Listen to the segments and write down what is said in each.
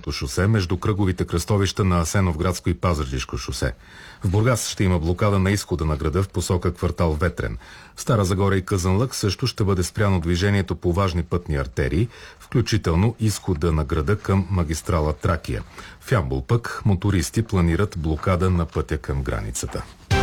Западното шосе между кръговите кръстовища на Асеновградско и Пазарджишко шосе. В Бургас ще има блокада на изхода на града в посока квартал Ветрен. В Стара Загора и Казанлък също ще бъде спряно движението по важни пътни артерии, включително изхода на града към магистрала Тракия. В Ямбол пък мотористи планират блокада на пътя към границата.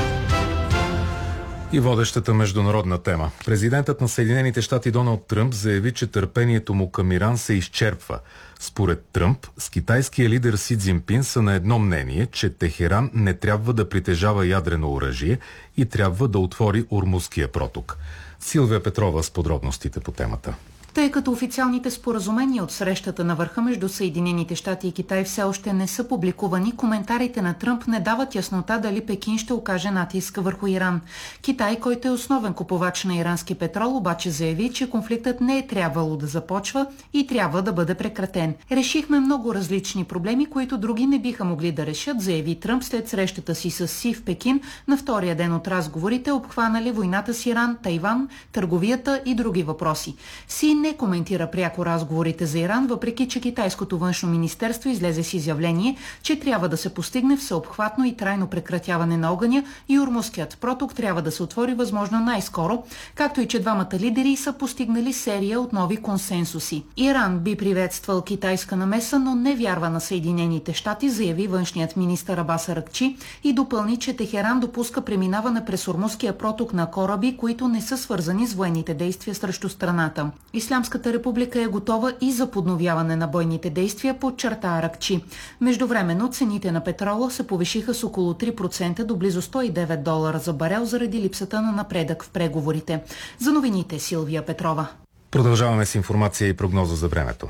И водещата международна тема. Президентът на Съединените щати Доналд Тръмп заяви, че търпението му към Иран се изчерпва. Според Тръмп, с китайския лидер Си Цзинпин са на едно мнение, че Техеран не трябва да притежава ядрено оръжие и трябва да отвори Ормузския проток. Силвия Петрова с подробностите по темата. Тъй като официалните споразумения от срещата на върха между Съединените щати и Китай все още не са публикувани, коментарите на Тръмп не дават яснота дали Пекин ще окаже натиск върху Иран. Китай, който е основен купувач на ирански петрол, обаче заяви, че конфликтът не е трябвало да започва и трябва да бъде прекратен. Решихме много различни проблеми, които други не биха могли да решат, заяви Тръмп след срещата си с Си в Пекин на втория ден от разговорите, обхванали войната с Иран, Тайван, търговията и други въпроси. Си не коментира пряко разговорите за Иран, въпреки че китайското външно министерство излезе с изявление, че трябва да се постигне всеобхватно и трайно прекратяване на огъня и Ормузският проток трябва да се отвори възможно най-скоро, както и че двамата лидери са постигнали серия от нови консенсуси. Иран би приветствал китайска намеса, но не вярва на Съединените щати, заяви външният министър Абас Аракчи и допълни, че Техеран допуска преминаване през Ормузския проток на кораби, които не са свързани с военните действия срещу страната. Ислямската република е готова и за подновяване на бойните действия, подчерта Аракчи. Междувременно цените на петрола се повишиха с около 3% до близо $109 за барел заради липсата на напредък в преговорите. За новините Силвия Петрова. Продължаваме с информация и прогноза за времето.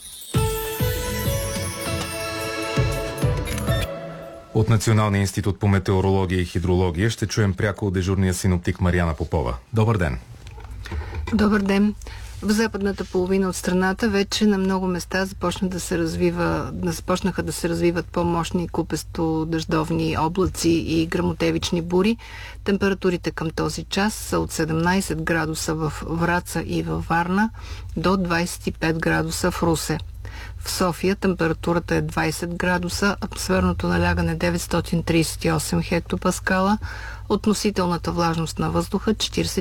От Националния институт по метеорология и хидрология ще чуем пряко от дежурния синоптик Мариана Попова. Добър ден! Добър ден! В западната половина от страната вече на много места започнаха да се развиват по-мощни купесто-дъждовни облаци и гръмотевични бури. Температурите към този час са от 17 градуса в Враца и във Варна до 25 градуса в Русе. В София температурата е 20 градуса, атмосферното налягане 938 хектопаскала, относителната влажност на въздуха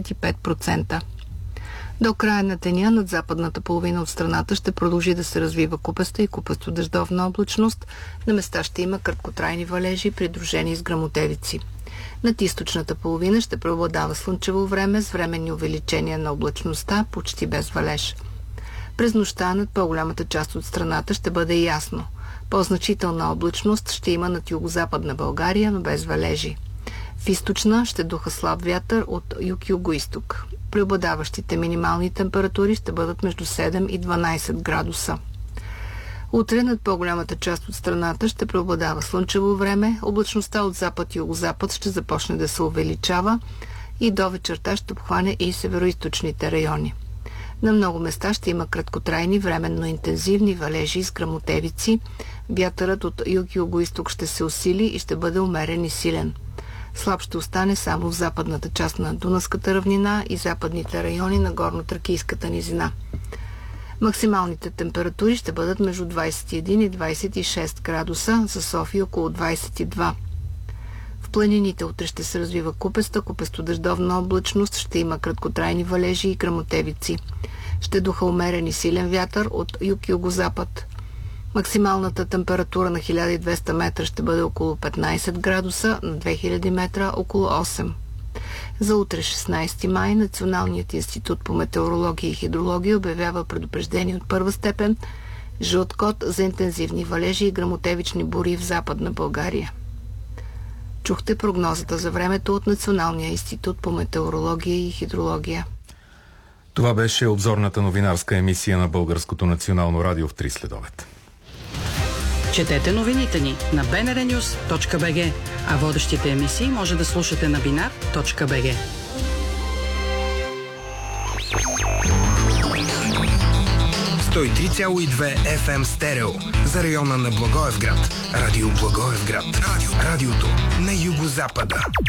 45%. До края на деня над западната половина от страната ще продължи да се развива купеста и купесто-дъждовна облачност. На места ще има краткотрайни валежи, придружени с гръмотевици. Над източната половина ще преобладава слънчево време с временни увеличения на облачността, почти без валеж. През нощта над по-голямата част от страната ще бъде ясно. По-значителна облачност ще има над югозападна България, но без валежи. В източна ще духа слаб вятър от юг-югоизток. Преобладаващите минимални температури ще бъдат между 7 и 12 градуса. Утре над по-голямата част от страната ще преобладава слънчево време, облачността от запад и югозапад ще започне да се увеличава и до вечерта ще обхване и североизточните райони. На много места ще има краткотрайни, временно интензивни валежи с гръмотевици. Вятърът от юг-югоизток ще се усили и ще бъде умерен и силен. Слаб ще остане само в западната част на Дунавската равнина и западните райони на Горно-Тракийската низина. Максималните температури ще бъдат между 21 и 26 градуса, за София около 22. В планините утре ще се развива купесто-дъждовна облачност, ще има краткотрайни валежи и гръмотевици. Ще духа умерен и силен вятър от юг-югозапад. Максималната температура на 1200 метра ще бъде около 15 градуса, на 2000 метра около 8. За утре 16 май Националният институт по метеорология и хидрология обявява предупреждение от първа степен, жълт код за интензивни валежи и гръмотевични бури в Западна България. Чухте прогнозата за времето от Националния институт по метеорология и хидрология. Това беше обзорната новинарска емисия на Българското национално радио в 3 следобед. Четете новините ни на bnrnews.bg, а водещите емисии може да слушате на binar.bg. Той 3,2 FM стерео за района на Благоевград. Радио Благоевград. Радиото на югозапада.